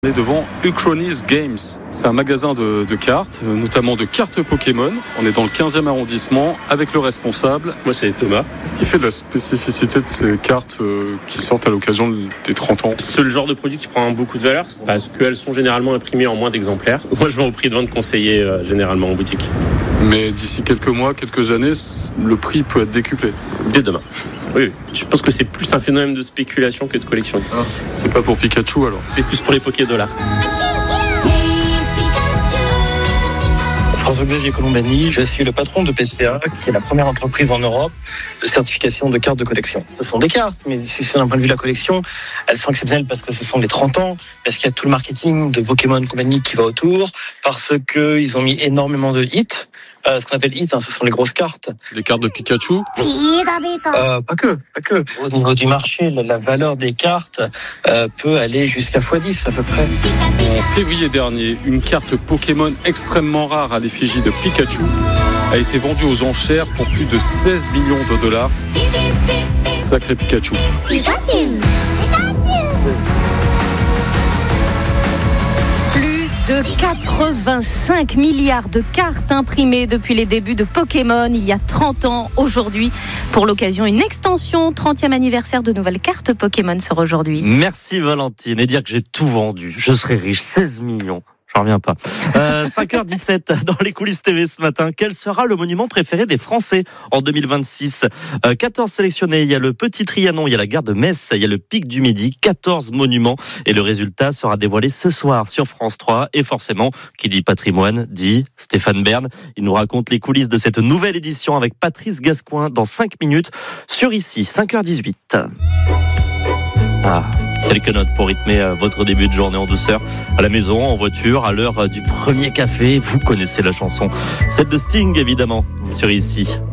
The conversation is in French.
On est devant Uchronis Games. C'est un magasin de cartes, notamment de cartes Pokémon. On est dans le 15e arrondissement avec le responsable. Moi, c'est Thomas. Qu'est-ce qui fait de la spécificité de ces cartes qui sortent à l'occasion des 30 ans ? C'est le genre de produit qui prend beaucoup de valeur parce qu'elles sont généralement imprimées en moins d'exemplaires. Moi, je vends au prix de vente conseillé généralement en boutique. Mais d'ici quelques mois, quelques années, le prix peut être décuplé. Dès demain. Oui, je pense que c'est plus un phénomène de spéculation que de collection. Ah, c'est pas pour Pikachu alors ? C'est plus pour les Poké-dollars. François-Xavier Colombani, je suis le patron de PCA, qui est la première entreprise en Europe de certification de cartes de collection. Ce sont des cartes, mais si c'est d'un point de vue de la collection, elles sont exceptionnelles parce que ce sont les 30 ans, parce qu'il y a tout le marketing de Pokémon Company qui va autour, parce qu'ils ont mis énormément de hits. Ce qu'on appelle hits, ce sont les grosses cartes. Les cartes de Pikachu ? Pas que. Au niveau du marché, la valeur des cartes peut aller jusqu'à x10 à peu près. En février dernier, une carte Pokémon extrêmement rare à l'effigie de Pikachu a été vendue aux enchères pour plus de 16 millions de dollars. Sacré Pikachu. De 85 milliards de cartes imprimées depuis les débuts de Pokémon il y a 30 ans aujourd'hui. Pour l'occasion, une extension 30e anniversaire de nouvelles cartes Pokémon sort aujourd'hui. Merci Valentine. Et dire que j'ai tout vendu. Je serai riche. 16 millions. J'en reviens pas. 5h17 dans les coulisses TV ce matin. Quel sera le monument préféré des Français en 2026 ? 14 sélectionnés. Il y a le Petit Trianon, il y a la gare de Metz, il y a le Pic du Midi. 14 monuments. Et le résultat sera dévoilé ce soir sur France 3. Et forcément, qui dit patrimoine, dit Stéphane Bern. Il nous raconte les coulisses de cette nouvelle édition avec Patrice Gascoin dans 5 minutes sur ici, 5h18. Quelques notes pour rythmer votre début de journée en douceur. À la maison, en voiture, à l'heure du premier café. Vous connaissez la chanson. Celle de Sting, évidemment, sur ici.